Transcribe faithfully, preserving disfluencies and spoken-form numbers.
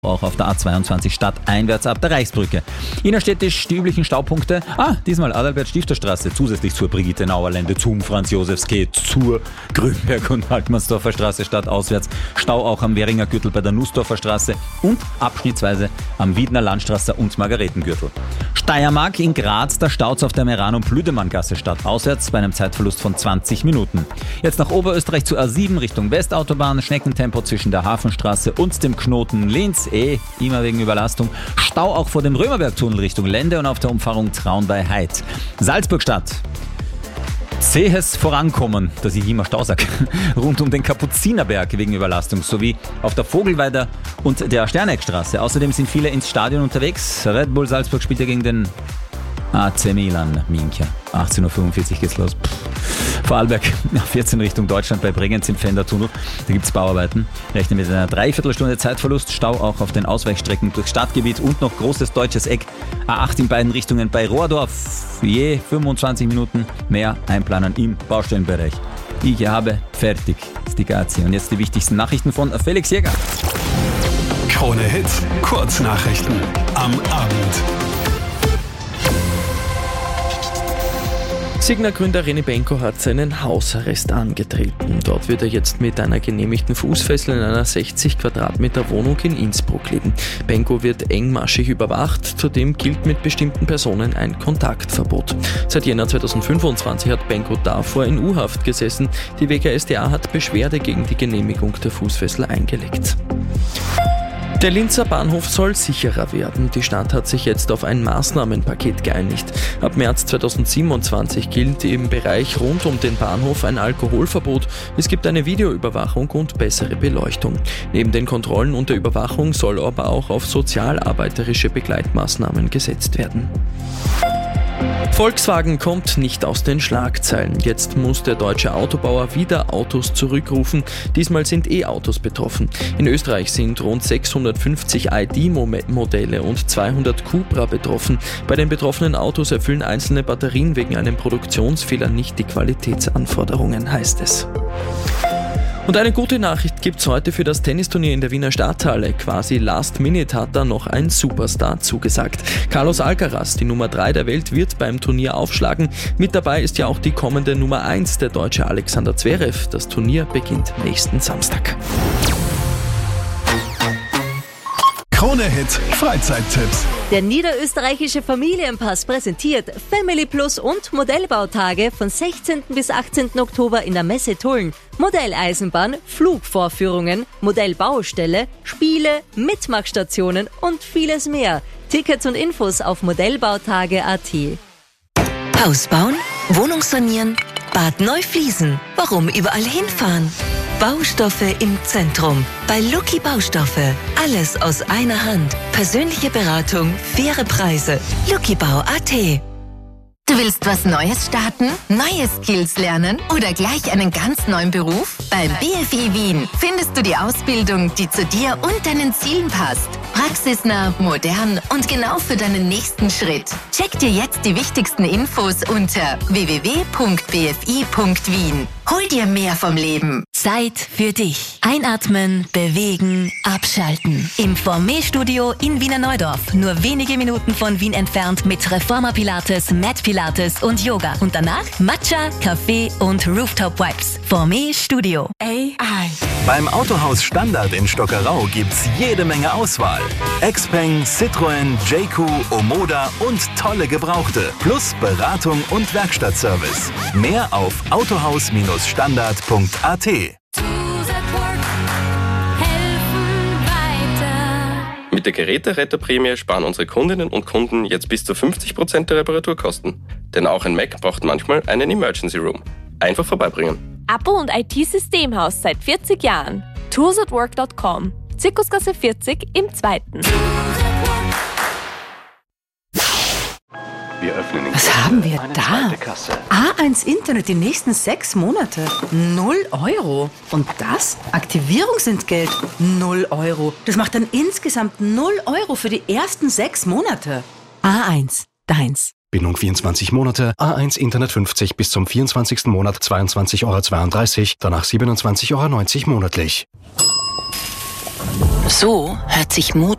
Auch auf der A zweiundzwanzig stadteinwärts ab der Reichsbrücke. Innerstädtisch die üblichen Staupunkte. Ah, diesmal Adalbert-Stifter-Straße, zusätzlich zur Brigitte-Nauer-Lände, zum Franz-Josefs-Gate, zur Grünberg- und Waldmannsdorfer Straße stadtauswärts. Stau auch am Währinger Gürtel bei der Nussdorfer Straße und abschnittsweise am Wiedner Landstraße und Margaretengürtel. Steiermark in Graz, da staut's auf der Meran- und Plüdemann-Gasse stadtauswärts bei einem Zeitverlust von zwanzig Minuten. Jetzt nach Oberösterreich zur A sieben Richtung Westautobahn, Schneckentempo zwischen der Hafenstraße und dem Knoten Linz. Eh, immer wegen Überlastung. Stau auch vor dem Römerbergtunnel Richtung Lende und auf der Umfahrung Traun bei Heid. Salzburgstadt. Zähes Vorankommen, dass ich immer Stau sage, rund um den Kapuzinerberg wegen Überlastung, sowie auf der Vogelweider und der Sterneckstraße. Außerdem sind viele ins Stadion unterwegs. Red Bull Salzburg spielt ja gegen den A C Milan, Minchia. achtzehn Uhr fünfundvierzig geht's los. Pff. Vorarlberg, vierzehn Richtung Deutschland bei Bregenz im Fendertunnel. Da gibt's Bauarbeiten. Rechnen mit einer Dreiviertelstunde Zeitverlust. Stau auch auf den Ausweichstrecken durchs Stadtgebiet und noch großes deutsches Eck. A acht in beiden Richtungen bei Rohrdorf. Je fünfundzwanzig Minuten mehr einplanen im Baustellenbereich. Ich habe fertig. Stigazzi. Und jetzt die wichtigsten Nachrichten von Felix Jäger. Krone Hits, Kurznachrichten am Abend. Signa-Gründer René Benko hat seinen Hausarrest angetreten. Dort wird er jetzt mit einer genehmigten Fußfessel in einer sechzig Quadratmeter Wohnung in Innsbruck leben. Benko wird engmaschig überwacht, zudem gilt mit bestimmten Personen ein Kontaktverbot. Seit Jänner zweitausendfünfundzwanzig hat Benko davor in U-Haft gesessen. Die W K S d A hat Beschwerde gegen die Genehmigung der Fußfessel eingelegt. Der Linzer Bahnhof soll sicherer werden. Die Stadt hat sich jetzt auf ein Maßnahmenpaket geeinigt. Ab März zweitausendsiebenundzwanzig gilt im Bereich rund um den Bahnhof ein Alkoholverbot. Es gibt eine Videoüberwachung und bessere Beleuchtung. Neben den Kontrollen und der Überwachung soll aber auch auf sozialarbeiterische Begleitmaßnahmen gesetzt werden. Volkswagen kommt nicht aus den Schlagzeilen. Jetzt muss der deutsche Autobauer wieder Autos zurückrufen. Diesmal sind E-Autos betroffen. In Österreich sind rund sechshundertfünfzig I D-Modelle und zweihundert Cupra betroffen. Bei den betroffenen Autos erfüllen einzelne Batterien wegen einem Produktionsfehler nicht die Qualitätsanforderungen, heißt es. Und eine gute Nachricht gibt's heute für das Tennisturnier in der Wiener Stadthalle. Quasi last minute hat da noch ein Superstar zugesagt. Carlos Alcaraz, die Nummer drei der Welt, wird beim Turnier aufschlagen. Mit dabei ist ja auch die kommende Nummer eins, der Deutsche Alexander Zverev. Das Turnier beginnt nächsten Samstag. Krone Hit Freizeittipps. Der niederösterreichische Familienpass präsentiert Family Plus und Modellbautage von sechzehnten bis achtzehnten Oktober in der Messe Tulln. Modelleisenbahn, Flugvorführungen, Modellbaustelle, Spiele, Mitmachstationen und vieles mehr. Tickets und Infos auf modellbautage punkt a t. Haus bauen, Wohnung sanieren, Bad neu fließen. Warum überall hinfahren? Baustoffe im Zentrum. Bei Lucky Baustoffe. Alles aus einer Hand. Persönliche Beratung, faire Preise. luckybau punkt a t. Du willst was Neues starten? Neue Skills lernen? Oder gleich einen ganz neuen Beruf? Beim B F I Wien findest du die Ausbildung, die zu dir und deinen Zielen passt. Praxisnah, modern und genau für deinen nächsten Schritt. Check dir jetzt die wichtigsten Infos unter w w w punkt b f i punkt wien. Hol dir mehr vom Leben. Zeit für dich. Einatmen, bewegen, abschalten. Im Formé-Studio in Wiener Neudorf. Nur wenige Minuten von Wien entfernt mit Reformer Pilates, Mat Pilates und Yoga. Und danach Matcha, Kaffee und Rooftop Vibes. Formé-Studio. A I. Beim Autohaus Standard in Stockerau gibt's jede Menge Auswahl. Xpeng, Citroën, J Q, Omoda und tolle Gebrauchte. Plus Beratung und Werkstattservice. Mehr auf autohaus Standard punkt a t. Mit der Geräteretterprämie sparen unsere Kundinnen und Kunden jetzt bis zu fünfzig Prozent der Reparaturkosten. Denn auch ein Mac braucht manchmal einen Emergency Room. Einfach vorbeibringen. Apple und I T-Systemhaus seit vierzig Jahren. tools at work punkt com. Zirkusgasse vierzig im zweiten. Wir öffnen den Was haben wir da? A eins Internet die nächsten sechs Monate. Null Euro. Und das? Aktivierungsentgelt. Null Euro. Das macht dann insgesamt null Euro für die ersten sechs Monate. A eins. Deins. Bindung vierundzwanzig Monate, A eins Internet fünfzig bis zum vierundzwanzigsten Monat zweiundzwanzig Euro zweiunddreißig, danach siebenundzwanzig Euro neunzig monatlich. So hört sich Mut